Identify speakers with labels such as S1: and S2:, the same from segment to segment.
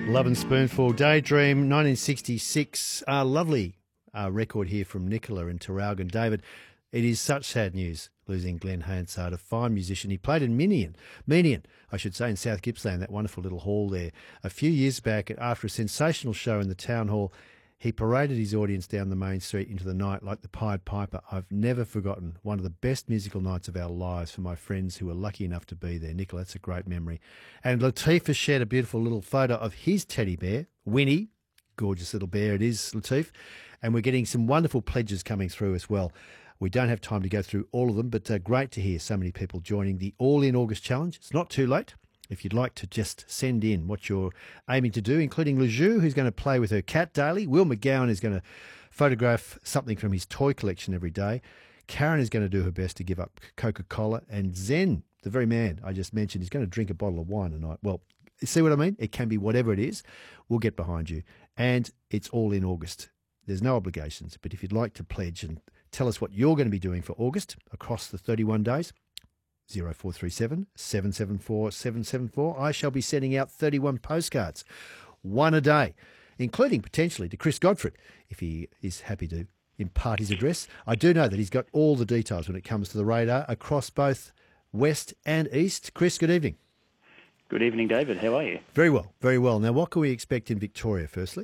S1: Love and Spoonful, Daydream, 1966. Lovely record here from Nicola and Taralgan. David, it is such sad news losing Glenn Hansard, a fine musician. He played in Menion, I should say, in South Gippsland, that wonderful little hall there. A few years back, after a sensational show in the Town Hall, he paraded his audience down the main street into the night like the Pied Piper. I've never forgotten one of the best musical nights of our lives for my friends who were lucky enough to be there. Nicola, that's a great memory. And Latif has shared a beautiful little photo of his teddy bear, Winnie. Gorgeous little bear it is, Latif. And we're getting some wonderful pledges coming through as well. We don't have time to go through all of them, but great to hear so many people joining the All In August Challenge. It's not too late. If you'd like to just send in what you're aiming to do, including Lejeune, who's going to play with her cat daily. Will McGowan is going to photograph something from his toy collection every day. Karen is going to do her best to give up Coca-Cola. And Zen, the very man I just mentioned, is going to drink a bottle of wine tonight. Well, see what I mean? It can be whatever it is. We'll get behind you. And it's all in August. There's no obligations. But if you'd like to pledge and tell us what you're going to be doing for August across the 31 days, 0437 774 774. I shall be sending out 31 postcards, one a day, including potentially to Chris Godfrey, if he is happy to impart his address. I do know that he's got all the details when it comes to the radar across both west and east. Chris, good evening.
S2: Good evening, David. How are you?
S1: Very well, very well. Now, what can we expect in Victoria, firstly?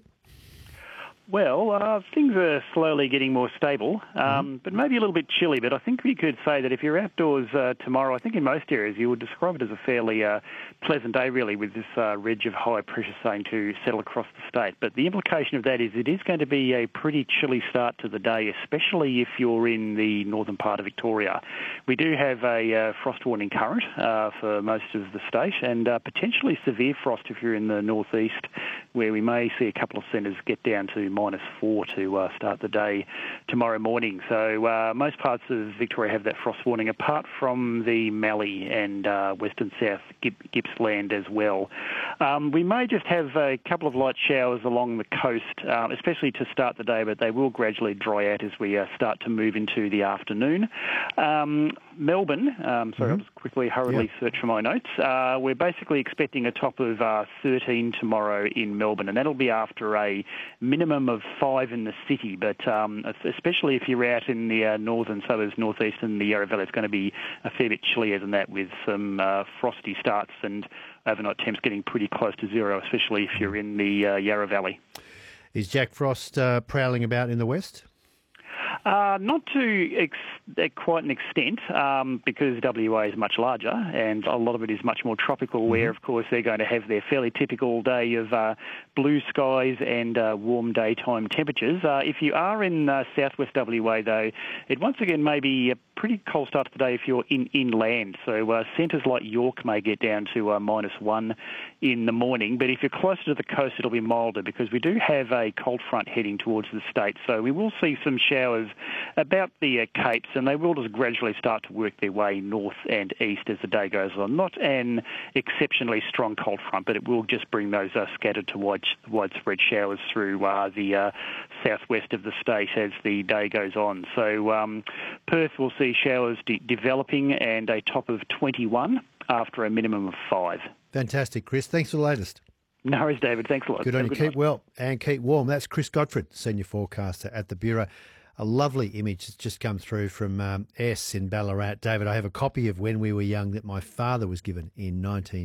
S2: Well, things are slowly getting more stable, but maybe a little bit chilly. But I think we could say that if you're outdoors tomorrow, I think in most areas you would describe it as a fairly pleasant day, really, with this ridge of high pressure starting to settle across the state. But the implication of that is it is going to be a pretty chilly start to the day, especially if you're in the northern part of Victoria. We do have a frost warning current for most of the state, and potentially severe frost if you're in the northeast, where we may see a couple of centres get down to -4 to start the day tomorrow morning. So most parts of Victoria have that frost warning, apart from the Mallee and western south Gippsland as well. We may just have a couple of light showers along the coast, especially to start the day, but they will gradually dry out as we start to move into the afternoon. Melbourne, I'll just hurriedly search for my notes. We're basically expecting a top of 13 tomorrow in Melbourne, and that'll be after a minimum of 5 in the city. But especially if you're out in the northern suburbs, northeast and the Yarra Valley, it's going to be a fair bit chillier than that, with some frosty starts and overnight temps getting pretty close to zero, especially if you're in the Yarra Valley.
S1: Is Jack Frost prowling about in the west?
S2: Not to quite an extent, because WA is much larger and a lot of it is much more tropical, where, of course, they're going to have their fairly typical day of blue skies and warm daytime temperatures. If you are in southwest WA, though, it once again may be a pretty cold start to the day if you're inland. So centres like York may get down to -1 in the morning, but if you're closer to the coast, it'll be milder, because we do have a cold front heading towards the state. So we will see some showers about the Capes, and they will just gradually start to work their way north and east as the day goes on. Not an exceptionally strong cold front, but it will just bring those scattered to widespread showers through the southwest of the state as the day goes on. So Perth will see showers developing and a top of 21 after a minimum of 5.
S1: Fantastic, Chris. Thanks for the latest.
S2: No worries, David. Thanks a lot.
S1: Good on you. Keep well and keep warm. That's Chris Godfrey, Senior Forecaster at the Bureau. A lovely image that's just come through from S in Ballarat. David, I have a copy of When We Were Young that my father was given in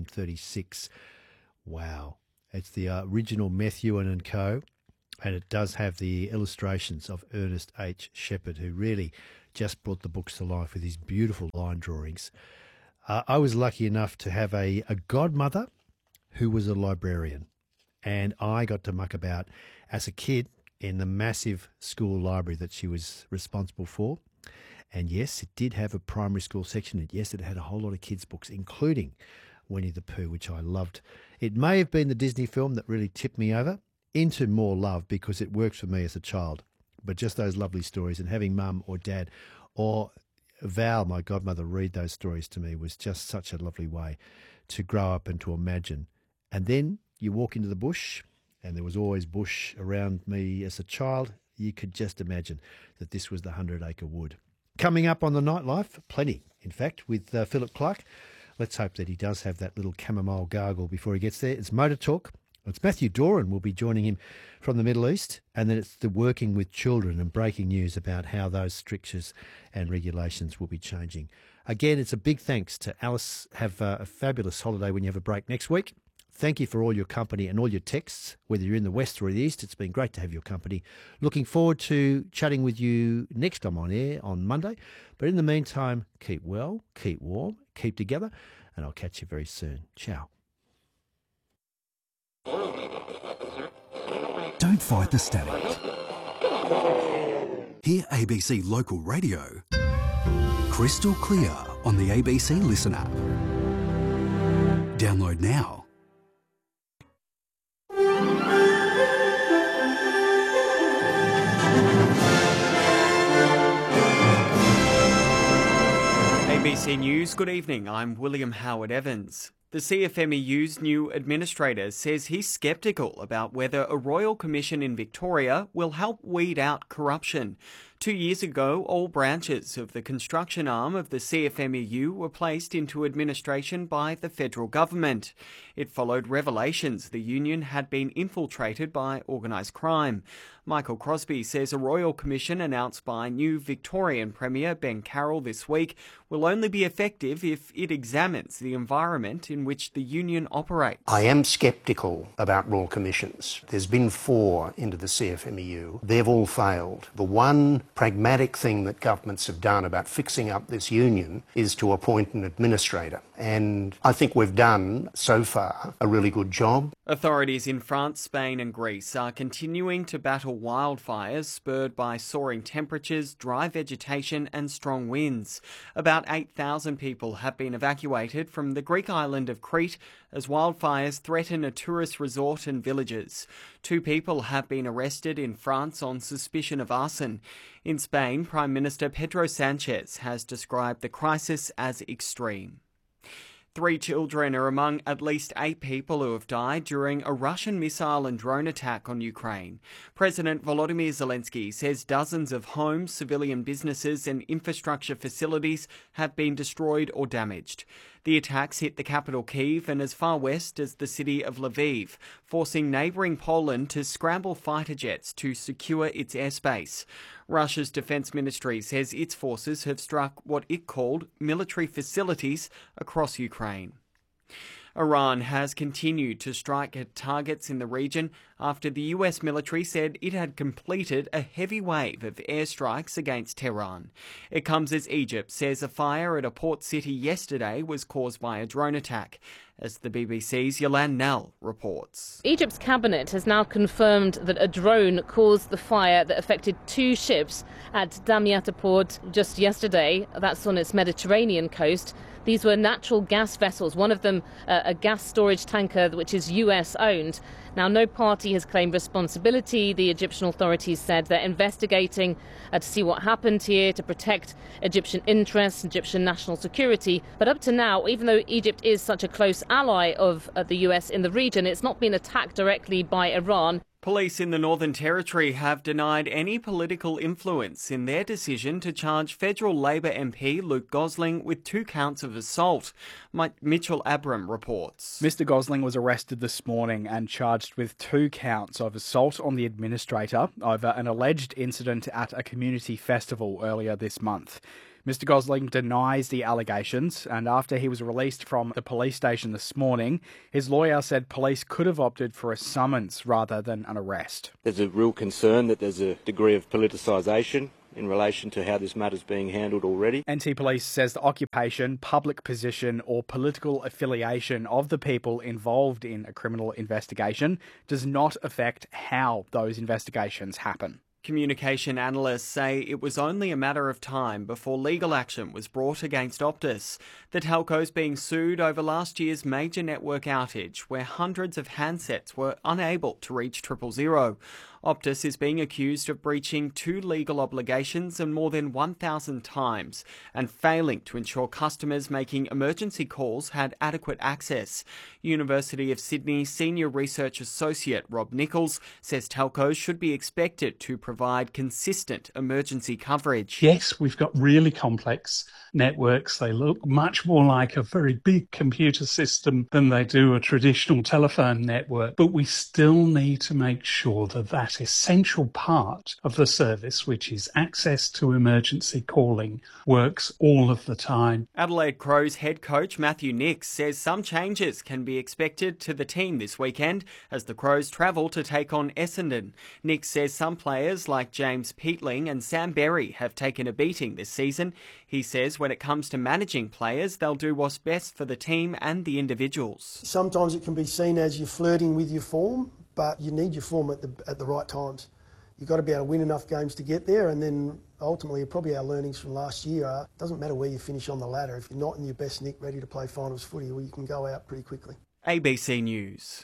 S1: 1936. Wow. It's the original Methuen and Co., and it does have the illustrations of Ernest H. Shepherd, who really just brought the books to life with his beautiful line drawings. I was lucky enough to have a godmother who was a librarian, and I got to muck about as a kid in the massive school library that she was responsible for. And yes, it did have a primary school section. And yes, it had a whole lot of kids' books, including Winnie the Pooh, which I loved. It may have been the Disney film that really tipped me over into more love, because it worked for me as a child. But just those lovely stories, and having mum or dad or Val, my godmother, read those stories to me was just such a lovely way to grow up and to imagine. And then you walk into the bush, and there was always bush around me as a child. You could just imagine that this was the 100-acre wood. Coming up on the Nightlife, plenty, in fact, with Philip Clark. Let's hope that he does have that little chamomile gargle before he gets there. It's Motor Talk It's Matthew Doran will be joining him from the Middle East, and then it's the working with children and breaking news about how those strictures and regulations will be changing. Again, it's a big thanks to Alice. Have a fabulous holiday when you have a break next week. Thank you for all your company and all your texts, whether you're in the West or the East. It's been great to have your company. Looking forward to chatting with you next time on air on Monday. But in the meantime, keep well, keep warm, keep together, and I'll catch you very soon. Ciao.
S3: Don't fight the static. Hear ABC Local Radio crystal clear on the ABC Listen app. Download now.
S4: ABC News, good evening. I'm William Howard Evans. The CFMEU's new administrator says he's sceptical about whether a royal commission in Victoria will help weed out corruption. 2 years ago, all branches of the construction arm of the CFMEU were placed into administration by the federal government. It followed revelations the union had been infiltrated by organised crime. Michael Crosby says a royal commission announced by new Victorian Premier Ben Carroll this week will only be effective if it examines the environment in which the union operates.
S5: I am sceptical about royal commissions. There's been 4 into the CFMEU. They've all failed. The one pragmatic thing that governments have done about fixing up this union is to appoint an administrator. And I think we've done, so far, a really good job.
S4: Authorities in France, Spain and Greece are continuing to battle wildfires spurred by soaring temperatures, dry vegetation and strong winds. About 8,000 people have been evacuated from the Greek island of Crete as wildfires threaten a tourist resort and villages. 2 people have been arrested in France on suspicion of arson. In Spain, Prime Minister Pedro Sanchez has described the crisis as extreme. 3 children are among at least 8 people who have died during a Russian missile and drone attack on Ukraine. President Volodymyr Zelensky says dozens of homes, civilian businesses and infrastructure facilities have been destroyed or damaged. The attacks hit the capital Kyiv and as far west as the city of Lviv, forcing neighbouring Poland to scramble fighter jets to secure its airspace. Russia's defence ministry says its forces have struck what it called military facilities across Ukraine. Iran has continued to strike at targets in the region after the US military said it had completed a heavy wave of airstrikes against Tehran. It comes as Egypt says a fire at a port city yesterday was caused by a drone attack, as the BBC's Yolande Nell reports.
S6: Egypt's cabinet has now confirmed that a drone caused the fire that affected 2 ships at Damietta port just yesterday. That's on its Mediterranean coast. These were natural gas vessels, one of them a gas storage tanker which is US owned. Now, no party has claimed responsibility. The Egyptian authorities said they're investigating to see what happened here, to protect Egyptian interests, Egyptian national security. But up to now, even though Egypt is such a close ally of the US in the region, it's not been attacked directly by Iran.
S4: Police in the Northern Territory have denied any political influence in their decision to charge federal Labor MP Luke Gosling with 2 counts of assault. Mitchell Abram reports.
S7: Mr Gosling was arrested this morning and charged with 2 counts of assault on the administrator over an alleged incident at a community festival earlier this month. Mr Gosling denies the allegations, and after he was released from the police station this morning, his lawyer said police could have opted for a summons rather than an arrest.
S8: There's a real concern that there's a degree of politicisation in relation to how this matter's being handled already.
S7: NT Police says the occupation, public position or political affiliation of the people involved in a criminal investigation does not affect how those investigations happen.
S4: Communication analysts say it was only a matter of time before legal action was brought against Optus. The telco's being sued over last year's major network outage where hundreds of handsets were unable to reach 000. Optus is being accused of breaching 2 legal obligations and more than 1,000 times and failing to ensure customers making emergency calls had adequate access. University of Sydney Senior Research Associate Rob Nichols says telcos should be expected to provide consistent emergency coverage.
S9: Yes, we've got really complex networks. They look much more like a very big computer system than they do a traditional telephone network, but we still need to make sure that that essential part of the service, which is access to emergency calling, works all of the time.
S4: Adelaide Crows head coach Matthew Nicks says some changes can be expected to the team this weekend as the Crows travel to take on Essendon. Nicks says some players like James Peatling and Sam Berry have taken a beating this season. He says when it comes to managing players, they'll do what's best for the team and the individuals.
S10: Sometimes it can be seen as you're flirting with your form, but you need your form at the right times. You've got to be able to win enough games to get there, and then ultimately probably our learnings from last year are, it doesn't matter where you finish on the ladder, if you're not in your best nick ready to play finals footy, well, you can go out pretty quickly.
S4: ABC News.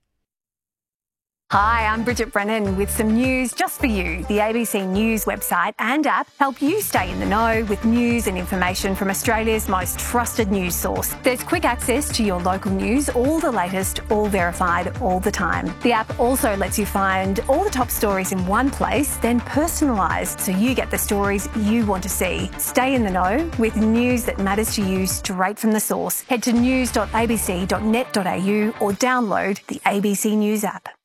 S11: Hi, I'm Bridget Brennan with some news just for you. The ABC News website and app help you stay in the know with news and information from Australia's most trusted news source. There's quick access to your local news, all the latest, all verified, all the time. The app also lets you find all the top stories in one place, then personalised so you get the stories you want to see. Stay in the know with news that matters to you straight from the source. Head to news.abc.net.au or download the ABC News app.